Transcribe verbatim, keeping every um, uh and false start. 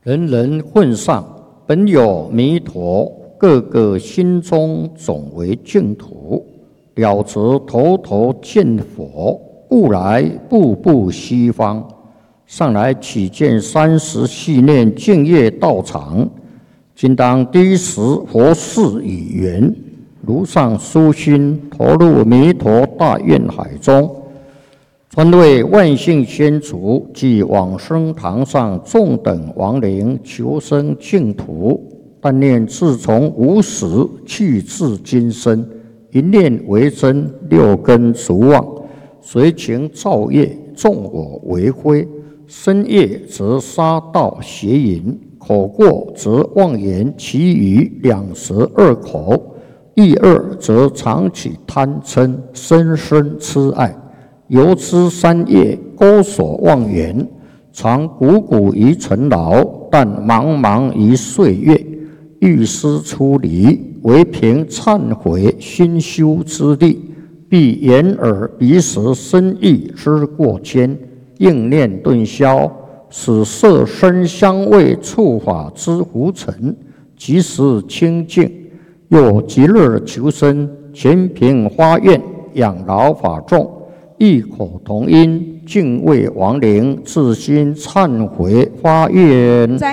人人混上，本有弥陀，个个心中总为净土。了则头头见佛，故来步步西方。上来起见三十系念净业道场，今当第一时佛事已圆，如上殊心投入弥陀大愿海中，专为万幸先祖及往生堂上众等亡灵求生净土。但念自从无始去至今生，一念为真，六根逐妄，随情造业，纵我为非。身业则杀盗邪淫，口过则妄言绮语两舌二口，意二则常起贪嗔深深痴爱。由此三业勾锁妄言，常汩汩于尘劳，但茫茫于岁月。欲思出离，唯凭忏悔心修之力，必眼耳鼻舌身意之过愆，应念顿消，使色声香味触法之浮尘即时清净。又极乐求生，全凭发愿养老法众，异口同音敬畏亡灵，自心忏悔发愿。